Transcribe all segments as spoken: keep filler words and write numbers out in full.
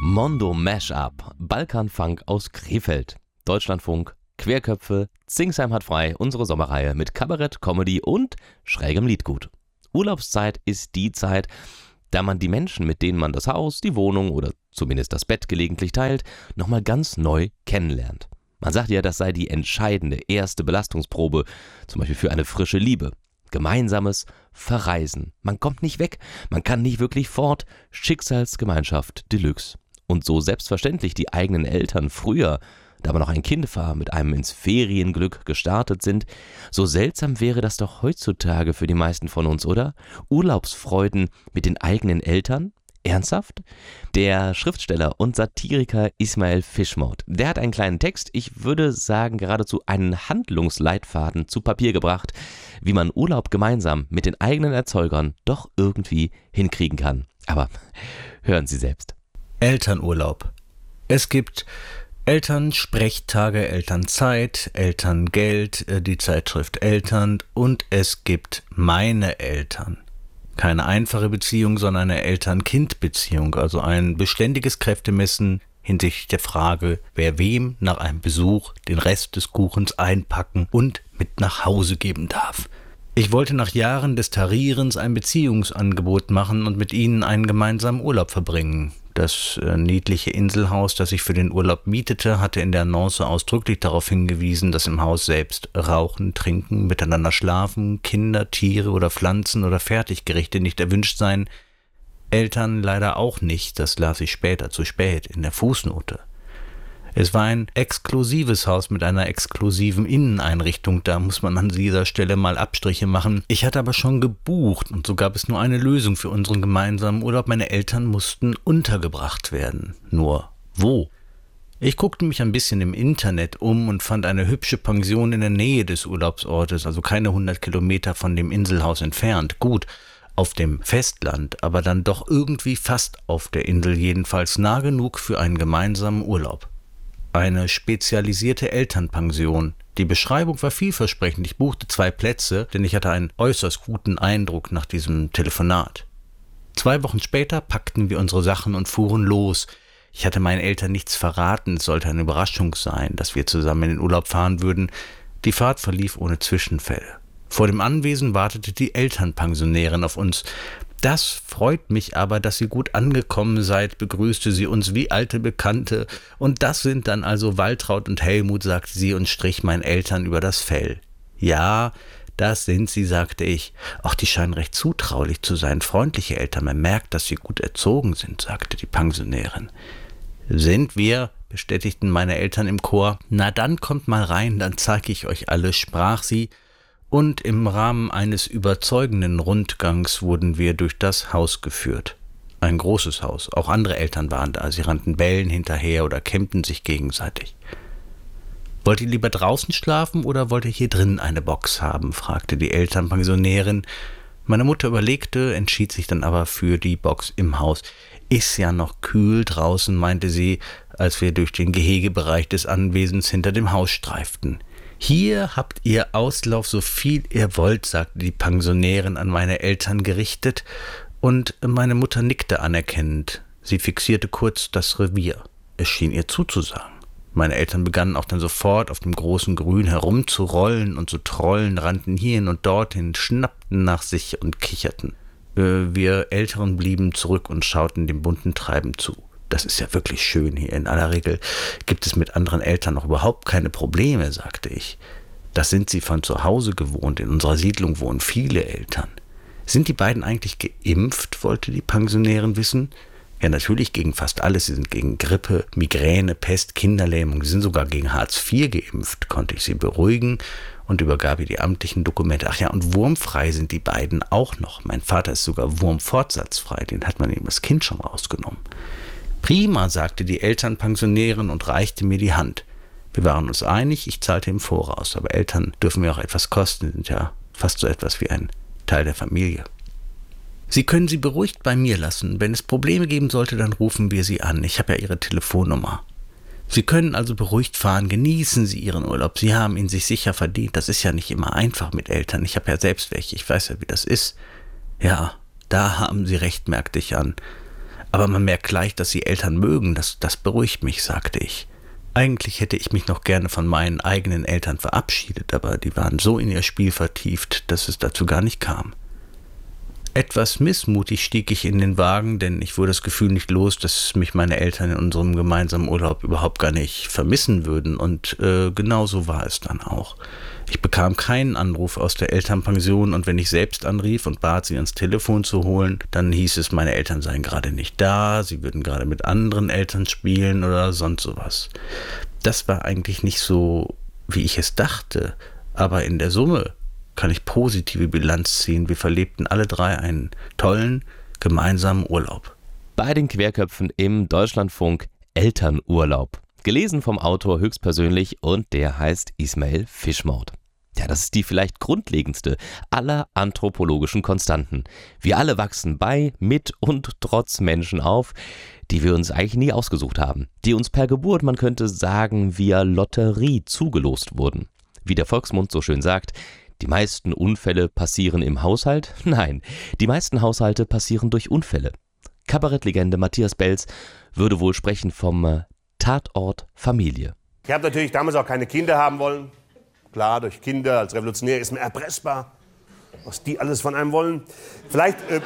Mondo Mashup, Balkanfunk aus Krefeld, Deutschlandfunk, Querköpfe, Zingsheim hat frei, unsere Sommerreihe mit Kabarett, Comedy und schrägem Liedgut. Urlaubszeit ist die Zeit, da man die Menschen, mit denen man das Haus, die Wohnung oder zumindest das Bett gelegentlich teilt, nochmal ganz neu kennenlernt. Man sagt ja, das sei die entscheidende erste Belastungsprobe, zum Beispiel für eine frische Liebe. Gemeinsames Verreisen. Man kommt nicht weg, man kann nicht wirklich fort. Schicksalsgemeinschaft Deluxe. Und so selbstverständlich die eigenen Eltern früher, da man noch ein Kind war, mit einem ins Ferienglück gestartet sind, so seltsam wäre das doch heutzutage für die meisten von uns, oder? Urlaubsfreuden mit den eigenen Eltern? Ernsthaft? Der Schriftsteller und Satiriker Ismail Fischmort, der hat einen kleinen Text, ich würde sagen geradezu einen Handlungsleitfaden zu Papier gebracht, wie man Urlaub gemeinsam mit den eigenen Erzeugern doch irgendwie hinkriegen kann. Aber hören Sie selbst. Elternurlaub. Es gibt Elternsprechtage, Elternzeit, Elterngeld, die Zeitschrift Eltern und es gibt meine Eltern. Keine einfache Beziehung, sondern eine Eltern-Kind-Beziehung, also ein beständiges Kräftemessen hinsichtlich der Frage, wer wem nach einem Besuch den Rest des Kuchens einpacken und mit nach Hause geben darf. Ich wollte nach Jahren des Tarierens ein Beziehungsangebot machen und mit ihnen einen gemeinsamen Urlaub verbringen. Das äh, niedliche Inselhaus, das ich für den Urlaub mietete, hatte in der Annonce ausdrücklich darauf hingewiesen, dass im Haus selbst rauchen, trinken, miteinander schlafen, Kinder, Tiere oder Pflanzen oder Fertiggerichte nicht erwünscht seien. Eltern leider auch nicht, das las ich später zu spät in der Fußnote. Es war ein exklusives Haus mit einer exklusiven Inneneinrichtung, da muss man an dieser Stelle mal Abstriche machen. Ich hatte aber schon gebucht und so gab es nur eine Lösung für unseren gemeinsamen Urlaub. Meine Eltern mussten untergebracht werden. Nur wo? Ich guckte mich ein bisschen im Internet um und fand eine hübsche Pension in der Nähe des Urlaubsortes, also keine hundert Kilometer von dem Inselhaus entfernt. Gut, auf dem Festland, aber dann doch irgendwie fast auf der Insel, jedenfalls nah genug für einen gemeinsamen Urlaub. Eine spezialisierte Elternpension. Die Beschreibung war vielversprechend. Ich buchte zwei Plätze, denn ich hatte einen äußerst guten Eindruck nach diesem Telefonat. Zwei Wochen später packten wir unsere Sachen und fuhren los. Ich hatte meinen Eltern nichts verraten, es sollte eine Überraschung sein, dass wir zusammen in den Urlaub fahren würden. Die Fahrt verlief ohne Zwischenfälle. Vor dem Anwesen wartete die Elternpensionärin auf uns. Das freut mich aber, dass ihr gut angekommen seid, begrüßte sie uns wie alte Bekannte. Und das sind dann also Waltraud und Helmut, sagte sie und strich meinen Eltern über das Fell. Ja, das sind sie, sagte ich. Auch die scheinen recht zutraulich zu sein, freundliche Eltern. Man merkt, dass sie gut erzogen sind, sagte die Pensionärin. Sind wir, bestätigten meine Eltern im Chor. Na dann kommt mal rein, dann zeige ich euch alles, sprach sie. Und im Rahmen eines überzeugenden Rundgangs wurden wir durch das Haus geführt. Ein großes Haus, auch andere Eltern waren da, sie rannten Bällen hinterher oder kämmten sich gegenseitig. »Wollt ihr lieber draußen schlafen oder wollt ihr hier drinnen eine Box haben?« fragte die Elternpensionärin. Meine Mutter überlegte, entschied sich dann aber für die Box im Haus. »Ist ja noch kühl draußen«, meinte sie, als wir durch den Gehegebereich des Anwesens hinter dem Haus streiften. »Hier habt ihr Auslauf, so viel ihr wollt«, sagte die Pensionärin an meine Eltern gerichtet, und meine Mutter nickte anerkennend. Sie fixierte kurz das Revier. Es schien ihr zuzusagen. Meine Eltern begannen auch dann sofort auf dem großen Grün herumzurollen und zu trollen, rannten hierhin und dorthin, schnappten nach sich und kicherten. Wir Älteren blieben zurück und schauten dem bunten Treiben zu. Das ist ja wirklich schön hier. In aller Regel gibt es mit anderen Eltern noch überhaupt keine Probleme, sagte ich. Das sind sie von zu Hause gewohnt. In unserer Siedlung wohnen viele Eltern. Sind die beiden eigentlich geimpft, wollte die Pensionärin wissen. Ja, natürlich gegen fast alles. Sie sind gegen Grippe, Migräne, Pest, Kinderlähmung. Sie sind sogar gegen Hartz vier geimpft, konnte ich sie beruhigen und übergab ihr die amtlichen Dokumente. Ach ja, und wurmfrei sind die beiden auch noch. Mein Vater ist sogar wurmfortsatzfrei. Den hat man ihm das Kind schon rausgenommen. »Prima«, sagte die Elternpensionärin und reichte mir die Hand. Wir waren uns einig, ich zahlte im Voraus, aber Eltern dürfen mir auch etwas kosten, sind ja fast so etwas wie ein Teil der Familie. »Sie können sie beruhigt bei mir lassen. Wenn es Probleme geben sollte, dann rufen wir sie an. Ich habe ja Ihre Telefonnummer. Sie können also beruhigt fahren, genießen Sie Ihren Urlaub. Sie haben ihn sich sicher verdient. Das ist ja nicht immer einfach mit Eltern. Ich habe ja selbst welche, ich weiß ja, wie das ist.« »Ja, da haben Sie recht«, merkte ich an. Aber man merkt gleich, dass sie Eltern mögen. Das, das beruhigt mich, sagte ich. Eigentlich hätte ich mich noch gerne von meinen eigenen Eltern verabschiedet, aber die waren so in ihr Spiel vertieft, dass es dazu gar nicht kam. Etwas missmutig stieg ich in den Wagen, denn ich wurde das Gefühl nicht los, dass mich meine Eltern in unserem gemeinsamen Urlaub überhaupt gar nicht vermissen würden. Und äh, genau so war es dann auch. Ich bekam keinen Anruf aus der Elternpension und wenn ich selbst anrief und bat, sie ans Telefon zu holen, dann hieß es, meine Eltern seien gerade nicht da, sie würden gerade mit anderen Eltern spielen oder sonst sowas. Das war eigentlich nicht so, wie ich es dachte, aber in der Summe kann ich positive Bilanz ziehen. Wir verlebten alle drei einen tollen, gemeinsamen Urlaub. Bei den Querköpfen im Deutschlandfunk Elternurlaub. Gelesen vom Autor höchstpersönlich und der heißt Ismail Fischmaut. Ja, das ist die vielleicht grundlegendste aller anthropologischen Konstanten. Wir alle wachsen bei, mit und trotz Menschen auf, die wir uns eigentlich nie ausgesucht haben. Die uns per Geburt, man könnte sagen, via Lotterie zugelost wurden. Wie der Volksmund so schön sagt, die meisten Unfälle passieren im Haushalt? Nein, die meisten Haushalte passieren durch Unfälle. Kabarettlegende Matthias Belz würde wohl sprechen vom äh, Tatort Familie. Ich habe natürlich damals auch keine Kinder haben wollen. Klar, durch Kinder als Revolutionär ist man erpressbar, was die alles von einem wollen. Vielleicht, äh,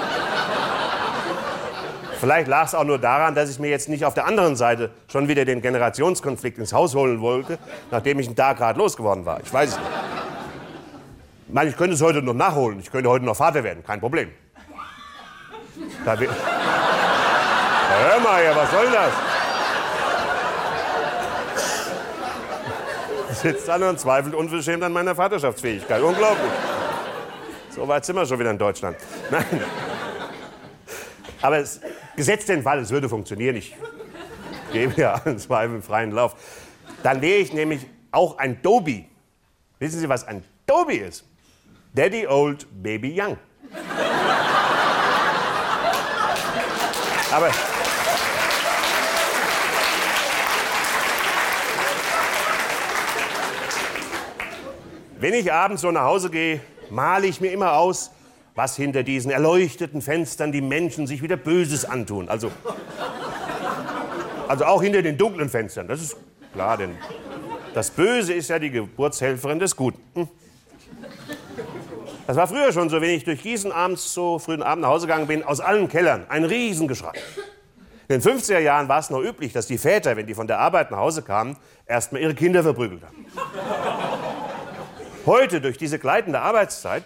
vielleicht lag es auch nur daran, dass ich mir jetzt nicht auf der anderen Seite schon wieder den Generationskonflikt ins Haus holen wollte, nachdem ich einen Tag gerade losgeworden war. Ich weiß es nicht. Ich meine, ich könnte es heute noch nachholen. Ich könnte heute noch Vater werden, kein Problem. Da we- Hör mal hier, was soll das? Sitzt dann und zweifelt unverschämt an meiner Vaterschaftsfähigkeit. Unglaublich. So weit sind wir schon wieder in Deutschland. Nein. Aber es, gesetzt den Fall, es würde funktionieren. Ich gebe ja allen Zweifeln freien Lauf. Dann wäre ich nämlich auch ein Dobi. Wissen Sie, was ein Dobi ist? Daddy old, baby young. Aber wenn ich abends so nach Hause gehe, male ich mir immer aus, was hinter diesen erleuchteten Fenstern die Menschen sich wieder Böses antun. Also, also auch hinter den dunklen Fenstern, das ist klar, denn das Böse ist ja die Geburtshelferin des Guten. Hm? Das war früher schon so, wenn ich durch Gießen abends so frühen Abend nach Hause gegangen bin, aus allen Kellern ein Riesengeschrei. In den fünfziger Jahren war es noch üblich, dass die Väter, wenn die von der Arbeit nach Hause kamen, erst mal ihre Kinder verprügelt haben. Heute, durch diese gleitende Arbeitszeit,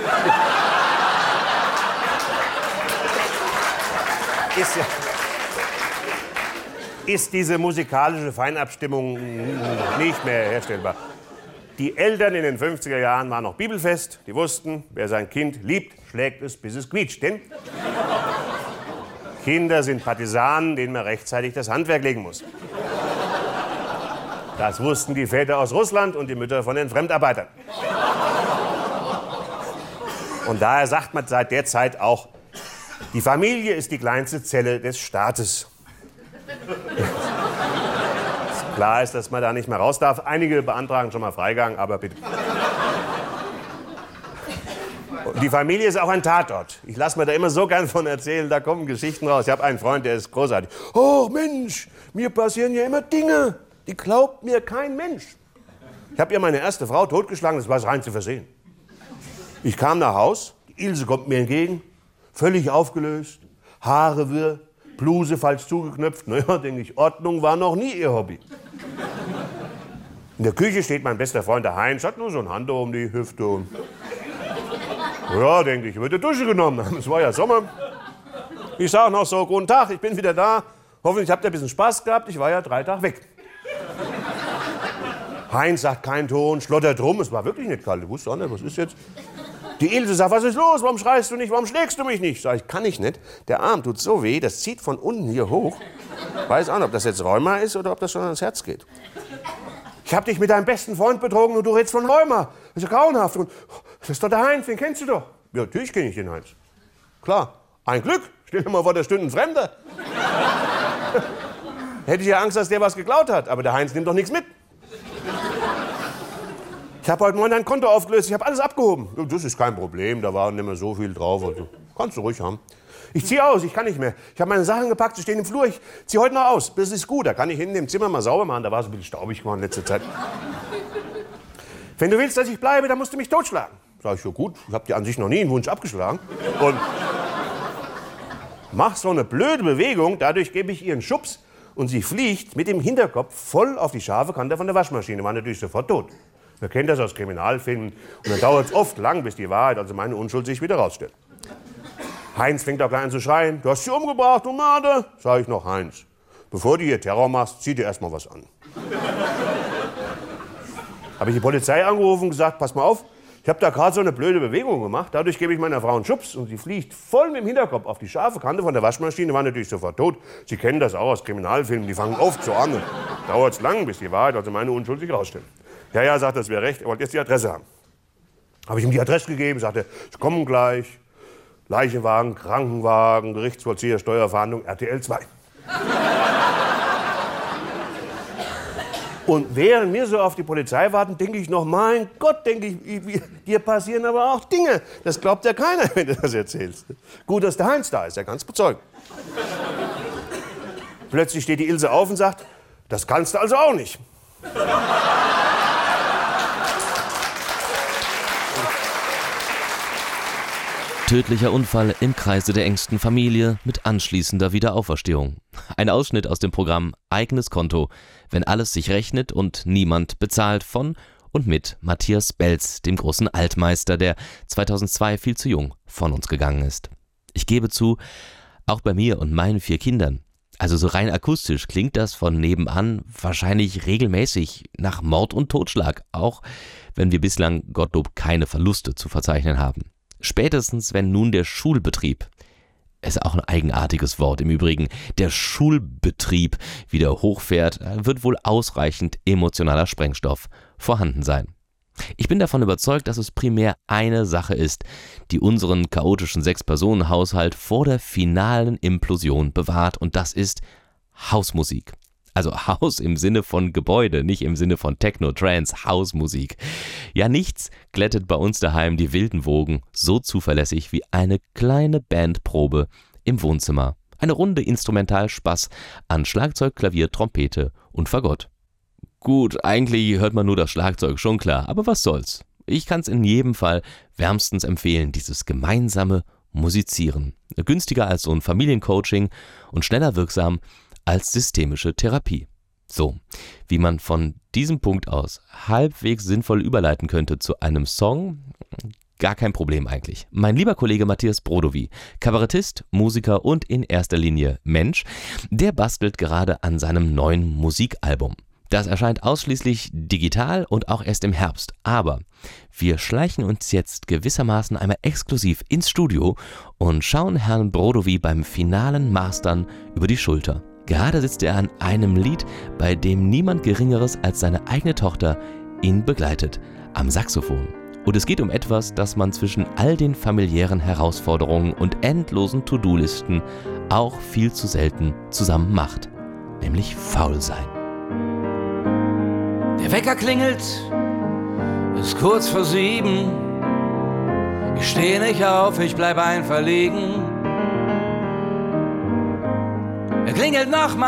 ist, ja, ist diese musikalische Feinabstimmung nicht mehr herstellbar. Die Eltern in den fünfziger Jahren waren noch bibelfest. Die wussten, wer sein Kind liebt, schlägt es, bis es quietscht. Denn Kinder sind Partisanen, denen man rechtzeitig das Handwerk legen muss. Das wussten die Väter aus Russland und die Mütter von den Fremdarbeitern. Und daher sagt man seit der Zeit auch, die Familie ist die kleinste Zelle des Staates. Klar ist, dass man da nicht mehr raus darf. Einige beantragen schon mal Freigang, aber bitte. Und die Familie ist auch ein Tatort. Ich lasse mir da immer so gern von erzählen, da kommen Geschichten raus. Ich habe einen Freund, der ist großartig. Oh Mensch, mir passieren ja immer Dinge, die glaubt mir kein Mensch. Ich habe ihr meine erste Frau totgeschlagen, das war rein zu versehen. Ich kam nach Haus, die Ilse kommt mir entgegen, völlig aufgelöst, Haare wirr, Bluse falsch zugeknöpft. Naja, denke ich, Ordnung war noch nie ihr Hobby. In der Küche steht mein bester Freund, der Heinz, hat nur so ein Handtuch um die Hüfte. Und ja, denke ich, wird die Dusche genommen haben. Es war ja Sommer. Ich sage noch so, guten Tag, ich bin wieder da. Hoffentlich habt ihr ein bisschen Spaß gehabt. Ich war ja drei Tage weg. Heinz sagt keinen Ton, schlottert rum. Es war wirklich nicht kalt. Ich wusste auch nicht, was ist jetzt? Die Ilse sagt, was ist los? Warum schreist du nicht? Warum schlägst du mich nicht? Sag ich, kann ich nicht. Der Arm tut so weh, das zieht von unten hier hoch. Weiß auch nicht, ob das jetzt Rheuma ist oder ob das schon ans Herz geht. Ich hab dich mit deinem besten Freund betrogen und du redest von Rheuma. Das ist ja grauenhaft. Und das ist doch der Heinz, den kennst du doch. Ja, natürlich kenne ich den Heinz. Klar, ein Glück. Stell dir mal vor, da stünde ein Fremder. Hätte ich ja Angst, dass der was geklaut hat. Aber der Heinz nimmt doch nichts mit. Ich habe heute Morgen ein Konto aufgelöst, ich habe alles abgehoben. Das ist kein Problem, da war nicht mehr so viel drauf. Also. Kannst du ruhig haben. Ich zieh aus, ich kann nicht mehr. Ich habe meine Sachen gepackt, sie stehen im Flur, ich zieh heute noch aus. Das ist gut, da kann ich hinten im Zimmer mal sauber machen. Da war es ein bisschen staubig geworden in letzter Zeit. Wenn du willst, dass ich bleibe, dann musst du mich totschlagen. Sag ich, ja gut, ich habe dir an sich noch nie einen Wunsch abgeschlagen. Und mach so eine blöde Bewegung, dadurch gebe ich ihr einen Schubs und sie fliegt mit dem Hinterkopf voll auf die scharfe Kante von der Waschmaschine. War natürlich sofort tot. Man kennt das aus Kriminalfilmen. Und dann dauert es oft lang, bis die Wahrheit, also meine Unschuld, sich wieder rausstellt. Heinz fängt auch gleich an zu schreien. Du hast sie umgebracht, du Made. Sag ich noch, Heinz, bevor du hier Terror machst, zieh dir erst mal was an. Habe ich die Polizei angerufen und gesagt, pass mal auf, ich habe da gerade so eine blöde Bewegung gemacht. Dadurch gebe ich meiner Frau einen Schubs und sie fliegt voll mit dem Hinterkopf auf die scharfe Kante von der Waschmaschine. War natürlich sofort tot. Sie kennen das auch aus Kriminalfilmen. Die fangen oft so an. Dauert es lang, bis die Wahrheit, also meine Unschuld, sich rausstellt. Ja, ja, sagt, das wäre recht. Er wollte jetzt die Adresse haben. Habe ich ihm die Adresse gegeben, sagte, ich komme gleich. Leichenwagen, Krankenwagen, Gerichtsvollzieher, Steuerfahndung, R T L zwei. Und während wir so auf die Polizei warten, denke ich noch, mein Gott, denke ich, dir passieren aber auch Dinge. Das glaubt ja keiner, wenn du das erzählst. Gut, dass der Heinz da ist, er kann es bezeugen. Plötzlich steht die Ilse auf und sagt, das kannst du also auch nicht. Tödlicher Unfall im Kreise der engsten Familie mit anschließender Wiederauferstehung. Ein Ausschnitt aus dem Programm Eigenes Konto, wenn alles sich rechnet und niemand bezahlt, von und mit Matthias Belz, dem großen Altmeister, der zweitausendzwei viel zu jung von uns gegangen ist. Ich gebe zu, auch bei mir und meinen vier Kindern, also so rein akustisch klingt das von nebenan wahrscheinlich regelmäßig nach Mord und Totschlag, auch wenn wir bislang Gottlob keine Verluste zu verzeichnen haben. Spätestens, wenn nun der Schulbetrieb, ist auch ein eigenartiges Wort im Übrigen, der Schulbetrieb wieder hochfährt, wird wohl ausreichend emotionaler Sprengstoff vorhanden sein. Ich bin davon überzeugt, dass es primär eine Sache ist, die unseren chaotischen Sechs-Personen-Haushalt vor der finalen Implosion bewahrt, und das ist Hausmusik. Also Haus im Sinne von Gebäude, nicht im Sinne von Techno, Trance, Hausmusik. Ja, nichts glättet bei uns daheim die wilden Wogen so zuverlässig wie eine kleine Bandprobe im Wohnzimmer. Eine Runde Instrumentalspaß an Schlagzeug, Klavier, Trompete und Fagott. Gut, eigentlich hört man nur das Schlagzeug, schon klar, aber was soll's. Ich kann's in jedem Fall wärmstens empfehlen, dieses gemeinsame Musizieren. Günstiger als so ein Familiencoaching und schneller wirksam als systemische Therapie. So, wie man von diesem Punkt aus halbwegs sinnvoll überleiten könnte zu einem Song, gar kein Problem eigentlich. Mein lieber Kollege Matthias Brodowy, Kabarettist, Musiker und in erster Linie Mensch, der bastelt gerade an seinem neuen Musikalbum. Das erscheint ausschließlich digital und auch erst im Herbst. Aber wir schleichen uns jetzt gewissermaßen einmal exklusiv ins Studio und schauen Herrn Brodowy beim finalen Mastern über die Schulter. Gerade sitzt er an einem Lied, bei dem niemand Geringeres als seine eigene Tochter ihn begleitet, am Saxophon. Und es geht um etwas, das man zwischen all den familiären Herausforderungen und endlosen To-Do-Listen auch viel zu selten zusammen macht, nämlich faul sein. Der Wecker klingelt, es ist kurz vor sieben. Ich stehe nicht auf, ich bleib einfach liegen. Er klingelt nochmal.